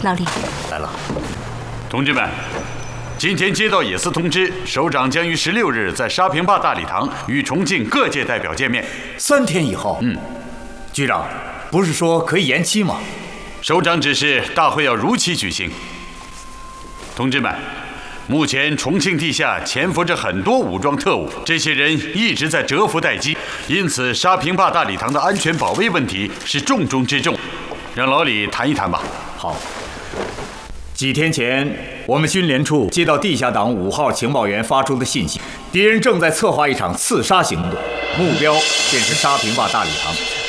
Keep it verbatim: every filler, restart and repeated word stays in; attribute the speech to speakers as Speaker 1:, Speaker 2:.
Speaker 1: 老李
Speaker 2: 来了。
Speaker 3: 同志们，今天接到野司通知，首长将于十六日在沙坪坝大礼堂与重庆各界代表见面。
Speaker 2: 三天以后？嗯。局长，不是说可以延期吗？
Speaker 3: 首长指示，大会要如期举行。同志们，目前重庆地下潜伏着很多武装特务，这些人一直在蛰伏待机，因此沙坪坝大礼堂的安全保卫问题是重中之重。让老李谈一谈吧。
Speaker 2: 好。几天前，我们军联处接到地下党五号情报员发出的信息，敌人正在策划一场刺杀行动，目标便是沙坪坝大礼堂。